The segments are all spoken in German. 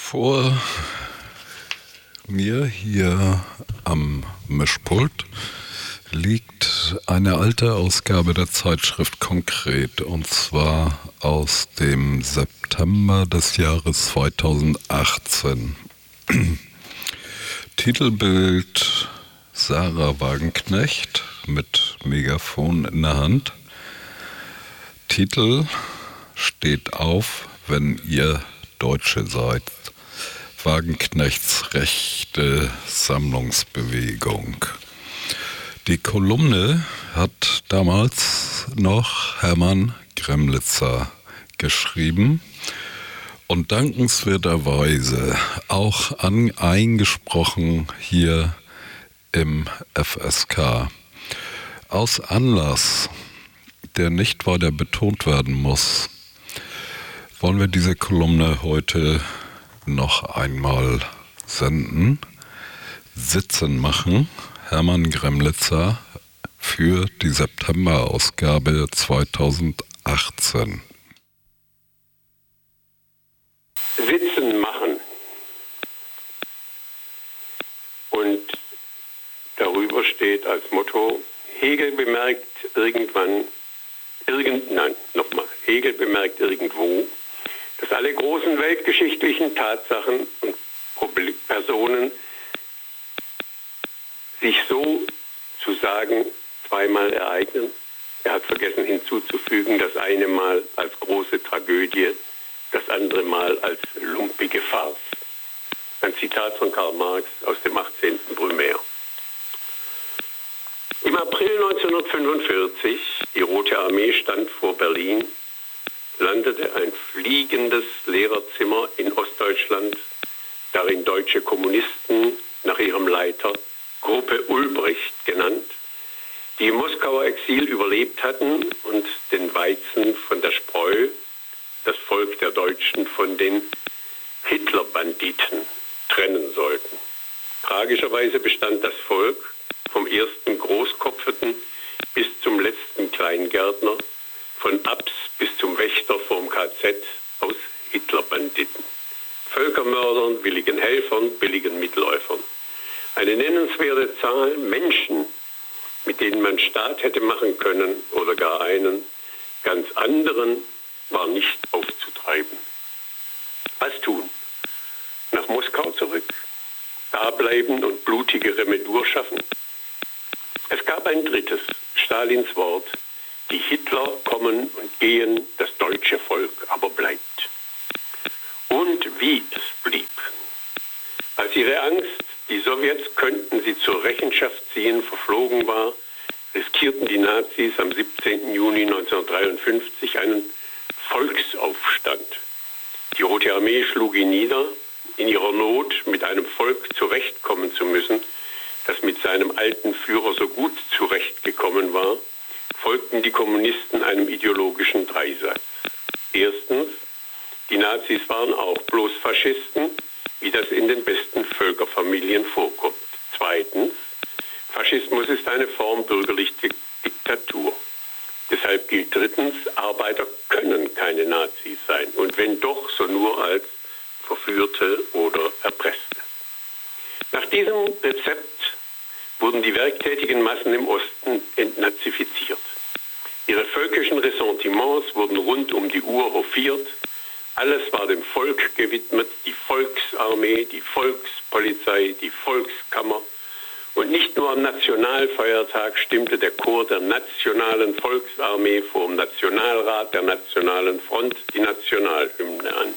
Vor mir hier am Mischpult liegt eine alte Ausgabe der Zeitschrift Konkret, und zwar aus dem September des Jahres 2018. Titelbild: Sarah Wagenknecht mit Megafon in der Hand. Titel: Steht auf, wenn ihr Deutsche seid. Wagenknechts rechte Sammlungsbewegung. Die Kolumne hat damals noch Hermann Gremlitzer geschrieben und dankenswerterweise auch eingesprochen hier im FSK. Aus Anlass, der nicht weiter betont werden muss, wollen wir diese Kolumne heute noch einmal senden. Sitzen machen, Hermann Gremlitzer für die September-Ausgabe 2018. Sitzen machen. Und darüber steht als Motto: Hegel bemerkt Hegel bemerkt irgendwo, dass alle großen weltgeschichtlichen Tatsachen und Personen sich so zu sagen zweimal ereignen. Er hat vergessen hinzuzufügen, das eine Mal als große Tragödie, das andere Mal als lumpige Farce. Ein Zitat von Karl Marx aus dem 18. Brumaire. Im April 1945, die Rote Armee stand vor Berlin, landete ein fliegendes Lehrerzimmer in Ostdeutschland, darin deutsche Kommunisten nach ihrem Leiter, Gruppe Ulbricht genannt, die im Moskauer Exil überlebt hatten und den Weizen von der Spreu, das Volk der Deutschen von den Hitlerbanditen trennen sollten. Tragischerweise bestand das Volk vom ersten Großkopferten bis zum letzten Kleingärtner, von Abs bis zum Wächter vorm KZ aus Hitlerbanditen. Völkermördern, willigen Helfern, billigen Mitläufern. Eine nennenswerte Zahl Menschen, mit denen man Staat hätte machen können oder gar einen ganz anderen, war nicht aufzutreiben. Was tun? Nach Moskau zurück? Da bleiben und blutige Remedur schaffen? Es gab ein drittes, Stalins Wort: Die Hitler kommen und gehen, das deutsche Volk aber bleibt. Und wie es blieb. Als ihre Angst, die Sowjets könnten sie zur Rechenschaft ziehen, verflogen war, riskierten die Nazis am 17. Juni 1953 einen Volksaufstand. Die Rote Armee schlug ihn nieder, in ihrer Not, mit einem Volk zurechtkommen zu müssen, das mit seinem alten Führer so gut zurechtgekommen war, folgten die Kommunisten einem ideologischen Dreisatz. Erstens, die Nazis waren auch bloß Faschisten, wie das in den besten Völkerfamilien vorkommt. Zweitens, Faschismus ist eine Form bürgerlicher Diktatur. Deshalb gilt drittens, Arbeiter können keine Nazis sein. Und wenn doch, so nur als Verführte oder Erpresste. Nach diesem Rezept wurden die werktätigen Massen im Osten entnazifiziert. Ihre völkischen Ressentiments wurden rund um die Uhr hofiert. Alles war dem Volk gewidmet, die Volksarmee, die Volkspolizei, die Volkskammer. Und nicht nur am Nationalfeiertag stimmte der Chor der Nationalen Volksarmee vor dem Nationalrat der Nationalen Front die Nationalhymne an.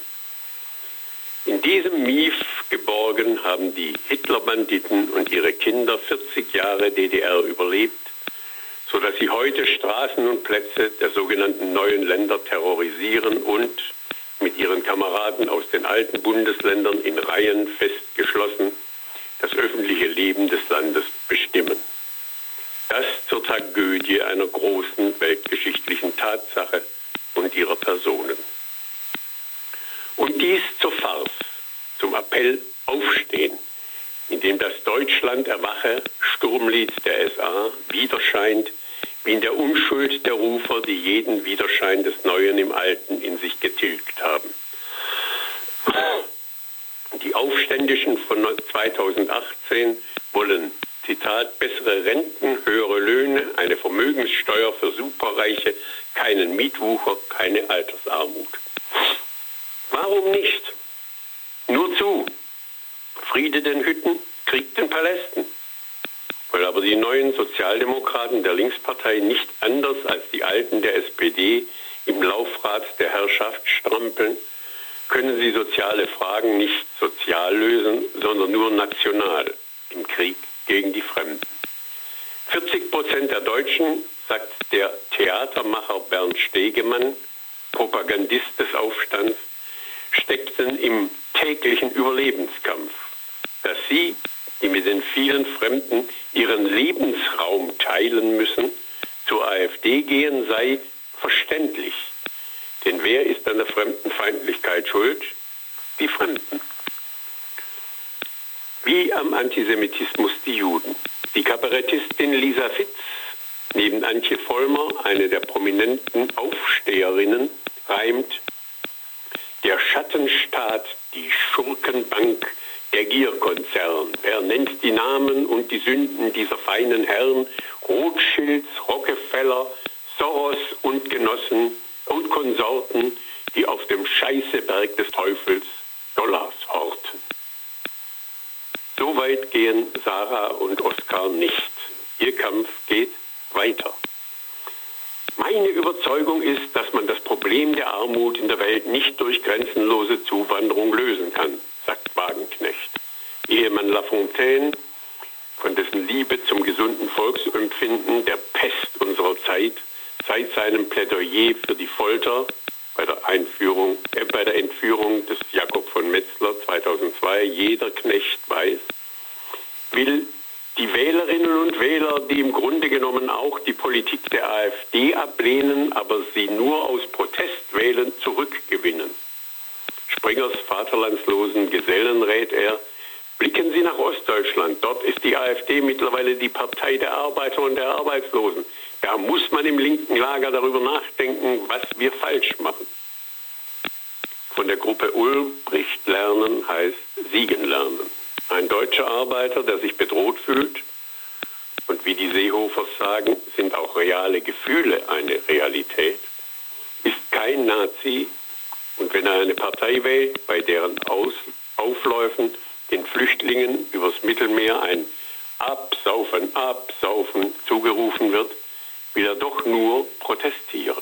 In diesem Mief geborgen haben die Hitlerbanditen und ihre Kinder 40 Jahre DDR überlebt, sodass sie heute Straßen und Plätze der sogenannten neuen Länder terrorisieren und mit ihren Kameraden aus den alten Bundesländern in Reihen festgeschlossen das öffentliche Leben des Landes bestimmen. Das zur Tragödie einer großen weltgeschichtlichen Tatsache und ihrer Personen. Und dies zur Farce, zum Appell Aufstehen, in dem das Deutschland erwache, Sturmlied der SA, widerscheint, wie in der Unschuld der Rufer, die jeden Widerschein des Neuen im Alten in sich getilgt haben. Aufständischen von 2018 wollen, Zitat, bessere Renten, höhere Löhne, eine Vermögenssteuer für Superreiche, keinen Mietwucher, keine Altersarmut. Warum nicht? Nur zu. Friede den Hütten, Krieg den Palästen. Weil aber die neuen Sozialdemokraten der Linkspartei nicht anders als die alten der SPD im Laufrad der Herrschaft strampeln, können sie soziale Fragen nicht sozial lösen, sondern nur national im Krieg gegen die Fremden. 40% der Deutschen, sagt der Theatermacher Bernd Stegemann, Propagandist des Aufstands, steckten im täglichen Überlebenskampf. Dass sie, die mit den vielen Fremden ihren Lebensraum teilen müssen, zur AfD gehen, sei verständlich. Denn wer ist an der Fremdenfeindlichkeit schuld? Die Fremden. Wie am Antisemitismus die Juden. Die Kabarettistin Lisa Fitz, neben Antje Vollmer, eine der prominenten Aufsteherinnen, reimt: Der Schattenstaat, die Schurkenbank, der Gierkonzern. Wer nennt die Namen und die Sünden dieser feinen Herren? Rothschilds, Rockefeller, Soros und Genossen und Konsorten, die auf dem Scheißeberg des Teufels Dollars horten. So weit gehen Sarah und Oskar nicht. Ihr Kampf geht weiter. Meine Überzeugung ist, dass man das Problem der Armut in der Welt nicht durch grenzenlose Zuwanderung lösen kann, sagt Wagenknecht. Ehemann Lafontaine, von dessen Liebe zum gesunden Volksempfinden, der Pest unserer Zeit, seit seinem Plädoyer für die Folter bei der Entführung des Jakob von Metzler 2002, jeder Knecht weiß, will die Wählerinnen und Wähler, die im Grunde genommen auch die Politik der AfD ablehnen, aber sie nur aus Protest wählen, zurückgewinnen. Springers vaterlandslosen Gesellen rät er: Blicken Sie nach Ostdeutschland. Dort ist die AfD mittlerweile die Partei der Arbeiter und der Arbeitslosen. Da muss man im linken Lager darüber nachdenken, was wir falsch machen. Von der Gruppe Ulbricht lernen heißt siegen lernen. Ein deutscher Arbeiter, der sich bedroht fühlt, und wie die Seehofers sagen, sind auch reale Gefühle eine Realität, ist kein Nazi, und wenn er eine Partei wählt, bei deren Aufläufen den Flüchtlingen übers Mittelmeer ein Absaufen, Absaufen zugerufen wird, will er doch nur protestieren.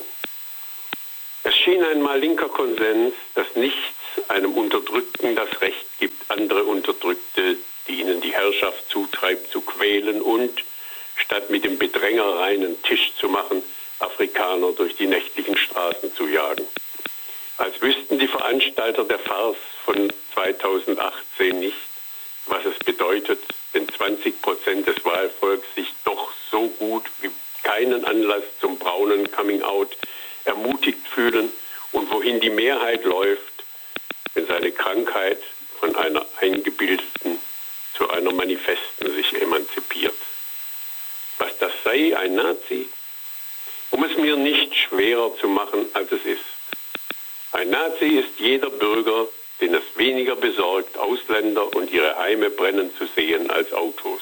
Es schien einmal linker Konsens, dass nichts einem Unterdrückten das Recht gibt, andere Unterdrückte, die ihnen die Herrschaft zutreibt, zu quälen und, statt mit dem Bedränger reinen Tisch zu machen, Afrikaner durch die nächtlichen Straßen zu jagen. Als wüssten die Veranstalter der Farce von 2018 nicht, was es bedeutet, wenn 20% des Wahlvolks sich doch so gut wie keinen Anlass zum braunen Coming-out ermutigt fühlen und wohin die Mehrheit läuft, wenn seine Krankheit von einer eingebildeten zu einer manifesten sich emanzipiert. Was das sei, ein Nazi? Um es mir nicht schwerer zu machen, als es ist. Ein Nazi ist jeder Bürger, den es weniger besorgt, Ausländer und ihre Heime brennen zu sehen als Autos.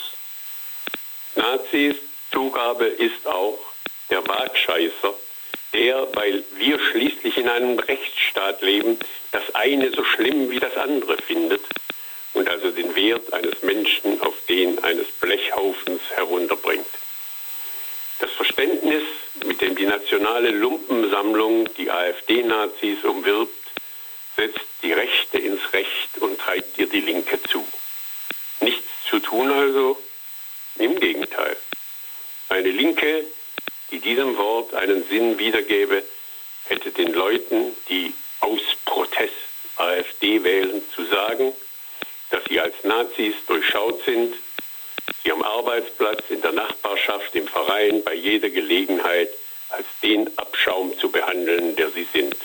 Nazis Zugabe ist auch der Wagscheißer, der, weil wir schließlich in einem Rechtsstaat leben, das eine so schlimm wie das andere findet und also den Wert eines Menschen auf den eines Blechhaufens herunterbringt. Das Verständnis, mit dem die nationale Lumpensammlung die AfD-Nazis umwirbt, setzt die Rechte ins Recht und treibt ihr die Linke zu. Nichts zu tun also? Im Gegenteil. Eine Linke, die diesem Wort einen Sinn wiedergäbe, hätte den Leuten, die aus Protest AfD wählen, zu sagen, dass sie als Nazis durchschaut sind, sie am Arbeitsplatz, in der Nachbarschaft, im Verein, bei jeder Gelegenheit als den Abschaum zu behandeln, der sie sind.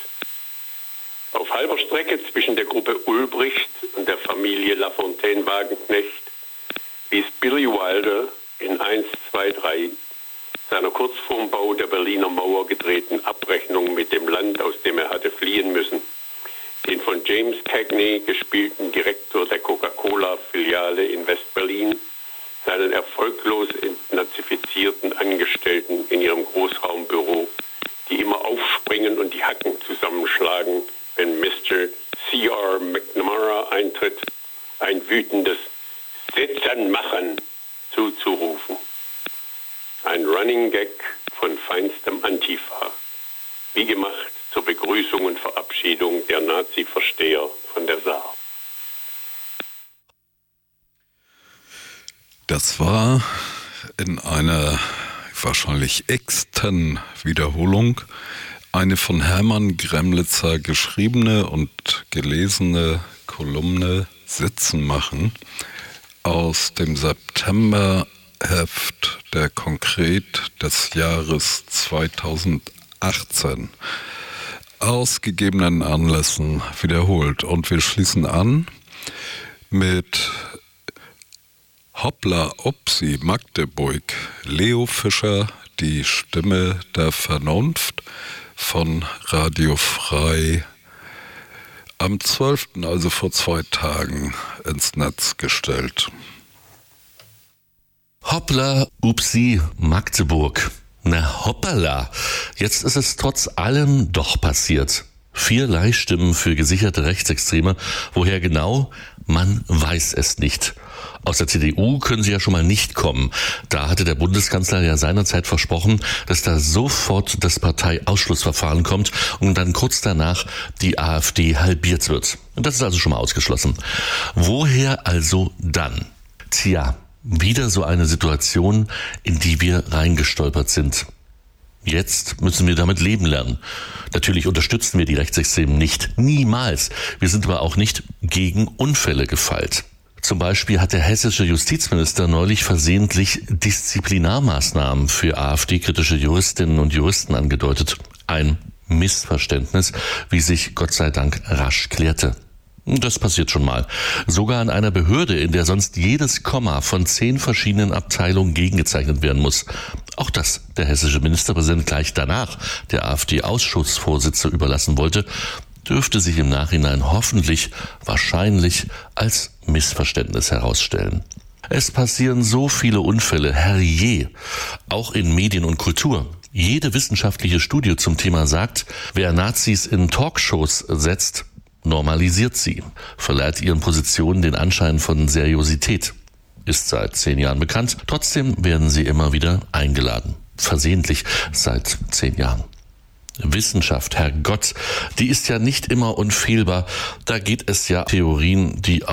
Auf halber Strecke zwischen der Gruppe Ulbricht und der Familie Lafontaine-Wagenknecht ließ Billy Wilder in 1, 2, 3 seiner kurz vorm Bau der Berliner Mauer gedrehten Abrechnung mit dem Land, aus dem er hatte fliehen müssen, den von James Cagney gespielten Direktor der Coca-Cola-Filiale in West-Berlin, seinen erfolglos entnazifizierten Angestellten in ihrem Großraumbüro, die immer aufspringen und die Hacken zusammenschlagen, wenn Mr. C.R. McNamara eintritt, ein wütendes Sitzen machen zuzurufen. Ein Running Gag von feinstem Antifa, wie gemacht zur Begrüßung und Verabschiedung der Nazi-Versteher von der Saar. Das war in einer wahrscheinlich externen Wiederholung eine von Hermann Gremlitzer geschriebene und gelesene Kolumne Sitzen machen aus dem Septemberheft der Konkret des Jahres 2018 aus gegebenen Anlässen wiederholt. Und wir schließen an mit Hoppla Upsi Magdeburg, Leo Fischer, die Stimme der Vernunft von Radio Frei, am 12., also vor 2 Tagen, ins Netz gestellt. Hoppla Upsi Magdeburg. Na hoppala, jetzt ist es trotz allem doch passiert. 4 Leihstimmen für gesicherte Rechtsextreme. Woher genau? Man weiß es nicht. Aus der CDU können sie ja schon mal nicht kommen. Da hatte der Bundeskanzler ja seinerzeit versprochen, dass da sofort das Parteiausschlussverfahren kommt und dann kurz danach die AfD halbiert wird. Und das ist also schon mal ausgeschlossen. Woher also dann? Tja, wieder so eine Situation, in die wir reingestolpert sind. Jetzt müssen wir damit leben lernen. Natürlich unterstützen wir die Rechtsextremen nicht. Niemals. Wir sind aber auch nicht gegen Unfälle gefeilt. Zum Beispiel hat der hessische Justizminister neulich versehentlich Disziplinarmaßnahmen für AfD-kritische Juristinnen und Juristen angedeutet. Ein Missverständnis, wie sich Gott sei Dank rasch klärte. Das passiert schon mal. Sogar an einer Behörde, in der sonst jedes Komma von 10 verschiedenen Abteilungen gegengezeichnet werden muss. Auch das der hessische Ministerpräsident gleich danach der AfD-Ausschussvorsitze überlassen wollte, dürfte sich im Nachhinein hoffentlich, wahrscheinlich als Missverständnis herausstellen. Es passieren so viele Unfälle, herrje, auch in Medien und Kultur. Jede wissenschaftliche Studie zum Thema sagt, wer Nazis in Talkshows setzt, normalisiert sie, verleiht ihren Positionen den Anschein von Seriosität. Ist seit 10 Jahren bekannt, trotzdem werden sie immer wieder eingeladen. Versehentlich seit 10 Jahren. Wissenschaft, Herrgott, die ist ja nicht immer unfehlbar. Da geht es ja Theorien, die